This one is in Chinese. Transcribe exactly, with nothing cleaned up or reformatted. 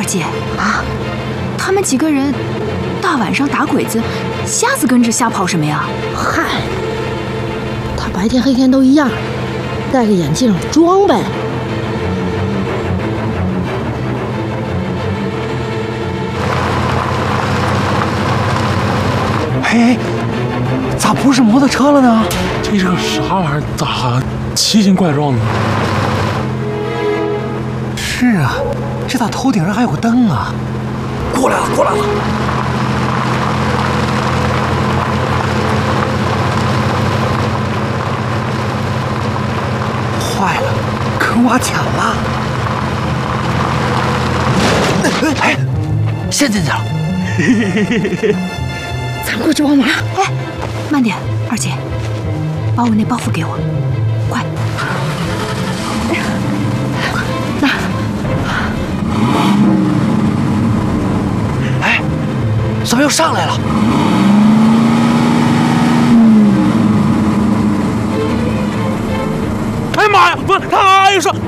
姐啊，他们几个人大晚上打鬼子，瞎子跟着瞎跑什么呀？ 嗨，他白天黑天都一样，戴个眼镜装呗。 哎，咋不是摩托车了呢？ 这是个啥玩意儿？咋奇形怪状的？ 是啊，这咋头顶上还有个灯啊？过来了，过来了！坏了，坑娃抢了！哎，陷进去了！ 咱过去帮忙。 哎，慢点，二姐，把我那包袱给我，快！那， 哎，怎么又上来了？ 哎呀妈呀！不是，他哎呀说